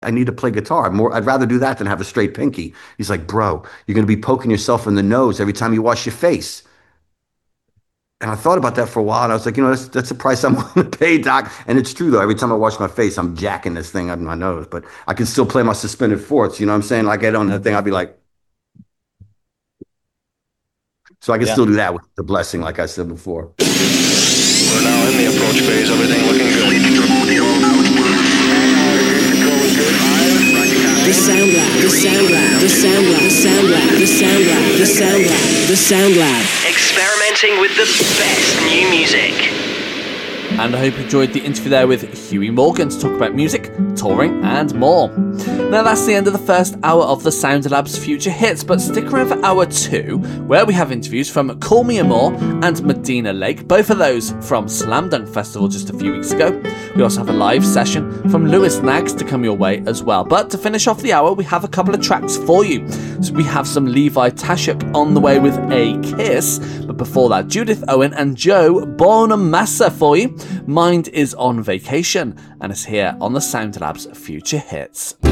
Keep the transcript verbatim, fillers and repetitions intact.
I need to play guitar. I'm more, I'd rather do that than have a straight pinky. He's like, bro, you're going to be poking yourself in the nose every time you wash your face. And I thought about that for a while, and I was like, you know, that's that's the price I'm willing to pay, doc. And it's true though. Every time I wash my face, I'm jacking this thing on my nose. But I can still play my suspended fourths. You know what I'm saying? Like I get on that thing, I'll be like, so I can Yeah. still do that with the blessing, like I said before. We're now in the approach phase. Everything looking good. The Sound Lab, the Sound Lab, the Sound Lab, the Sound Lab, the Sound Lab, the Sound Lab, the Sound Lab. Experimenting with the best new music. And I hope you enjoyed the interview there with Huey Morgan to talk about music, touring and more. Now that's the end of the first hour of the Sound Lab's Future Hits, but stick around for hour two, where we have interviews from Call Me Amore and Medina Lake, both of those from Slam Dunk Festival just a few weeks ago. We also have a live session from Lewis Nags to come your way as well. But to finish off the hour, we have a couple of tracks for you. So we have some Levi Tashuk on the way with A Kiss, but before that, Judith Owen and Joe Bonamassa for you. Mind is on vacation and is here on the Sound Lab's Future Hits.